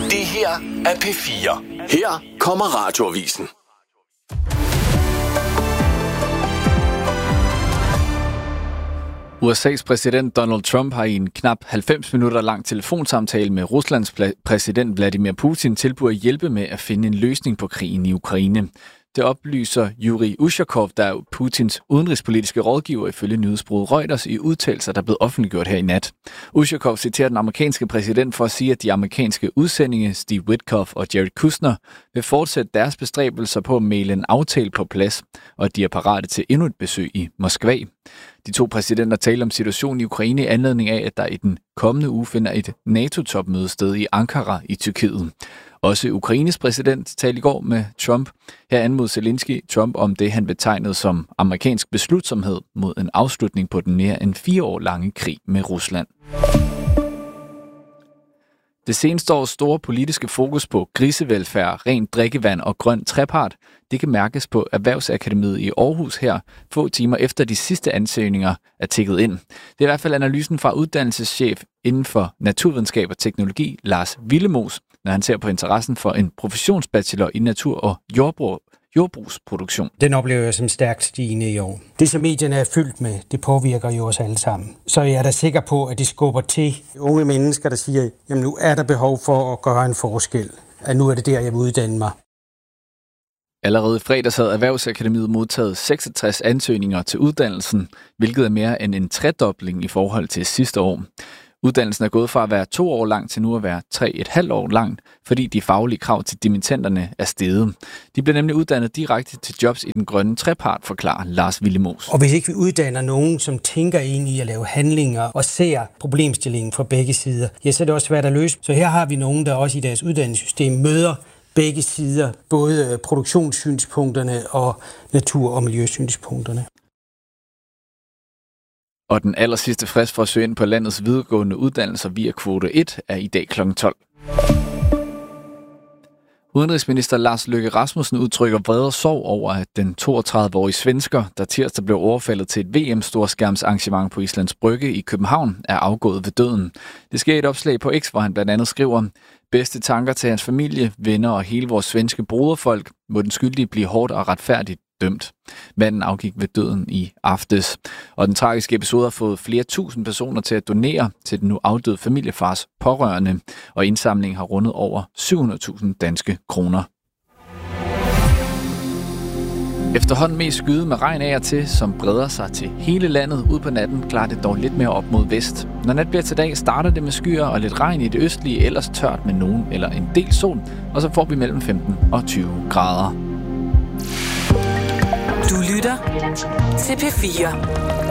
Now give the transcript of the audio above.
Det her er P4. Her kommer Radioavisen. USA's præsident Donald Trump har i en knap 90 minutter lang telefonsamtale med Ruslands præsident Vladimir Putin tilbudt at hjælpe med at finde en løsning på krigen i Ukraine. Det oplyser Yuri Ushakov, der er Putins udenrigspolitiske rådgiver ifølge nyhedsbureauet Reuters i udtalelser, der er blevet offentliggjort her i nat. Ushakov citerer den amerikanske præsident for at sige, at de amerikanske udsendinge Steve Witkoff og Jared Kushner vil fortsætte deres bestræbelser på at mægle en aftale på plads, og at de er parate til endnu et besøg i Moskva. De to præsidenter taler om situationen i Ukraine i anledning af, at der i den kommende uge finder et NATO-topmøde sted i Ankara i Tyrkiet. Også Ukraines præsident talte i går med Trump. Her anmodede Zelensky Trump om det, han betegnede som amerikansk beslutsomhed mod en afslutning på den mere end 4 år lange krig med Rusland. Det seneste års store politiske fokus på grisevelfærd, rent drikkevand og grøn trepart, det kan mærkes på Erhvervsakademiet i Aarhus her, få timer efter de sidste ansøgninger er tikket ind. Det er i hvert fald analysen fra uddannelseschef inden for naturvidenskab og teknologi, Lars Willemoes, når han ser på interessen for en professionsbachelor i natur- og jordbrugsproduktion. Den oplever jeg som stærkt stigende i år. Det, som medierne er fyldt med, det påvirker jo os alle sammen. Så jeg er da sikker på, at det skubber til unge mennesker, der siger, jamen nu er der behov for at gøre en forskel. At nu er det der, jeg vil uddanne mig. Allerede i fredags havde Erhvervsakademiet modtaget 66 ansøgninger til uddannelsen, hvilket er mere end en tredobling i forhold til sidste år. Uddannelsen er gået fra at være 2 år lang til nu at være 3,5 år lang, fordi de faglige krav til dimittenterne er steget. De bliver nemlig uddannet direkte til jobs i den grønne trepart, forklarer Lars Willemoes. Og hvis ikke vi uddanner nogen, som tænker ind i at lave handlinger og ser problemstillingen fra begge sider, ja, så er det også svært at løse. Så her har vi nogen, der også i deres uddannelsessystem møder begge sider, både produktionssynspunkterne og natur- og miljøsynspunkterne. Og den allersidste frist for at søge ind på landets videregående uddannelser via kvote 1 er i dag kl. 12. Udenrigsminister Lars Løkke Rasmussen udtrykker vrede og sorg over, at den 32-årige svensker, der tirsdag blev overfaldet til et VM-storskærmsarrangement på Islands Brygge i København, er afgået ved døden. Det sker i et opslag på X, hvor han blandt andet skriver: bedste tanker til hans familie, venner og hele vores svenske broderfolk, må den skyldige blive hårdt og retfærdigt dømt. Manden afgik ved døden i aftes, og den tragiske episode har fået flere tusind personer til at donere til den nu afdøde familiefars pårørende, og indsamlingen har rundet over 700.000 danske kroner. Efterhånden mest skyde med regn af og til, som breder sig til hele landet. Ud på natten klarer det dog lidt mere op mod vest. Når nat bliver til dag, starter det med skyer og lidt regn i det østlige, ellers tørt med nogen eller en del sol, og så får vi mellem 15 og 20 grader. Du lytter til P4.